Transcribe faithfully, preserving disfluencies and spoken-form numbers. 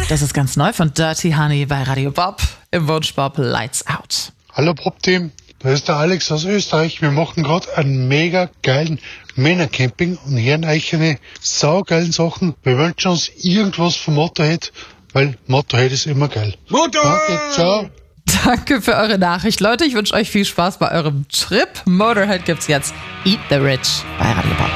Das ist ganz neu von Dirty Honey bei Radio Bob im Wunschbob Lights Out. Hallo Bob-Team, da ist der Alex aus Österreich. Wir machen gerade einen mega geilen Männercamping und hören euch eine saugeilen Sachen. Wir wünschen uns irgendwas vom Motorhead, weil Motorhead ist immer geil. Motorhead! Danke, ciao. Danke für eure Nachricht, Leute. Ich wünsche euch viel Spaß bei eurem Trip. Motorhead gibt's jetzt. Eat the Rich bei Radio Bob.